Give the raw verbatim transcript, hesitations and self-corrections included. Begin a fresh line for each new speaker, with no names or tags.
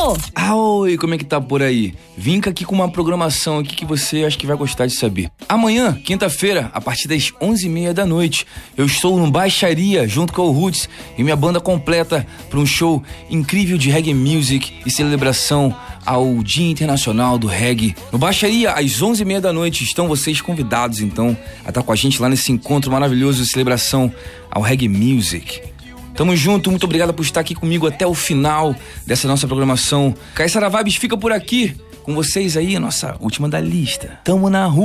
Amor!
Ah, oi, como é que tá por aí? Vim aqui com uma programação aqui que você acha que vai gostar de saber. Amanhã, quinta-feira, a partir das onze e meia da noite, eu estou no Baixaria, junto com o Roots e minha banda completa para um show incrível de reggae music e celebração ao Dia Internacional do Reggae. No Baixaria, às onze e meia da noite, estão vocês convidados, então, a estar com a gente lá nesse encontro maravilhoso de celebração ao reggae music. Tamo junto, muito obrigado por estar aqui comigo até o final dessa nossa programação. Caiçara Vibes fica por aqui, com vocês aí, a nossa última da lista. Tamo na rua.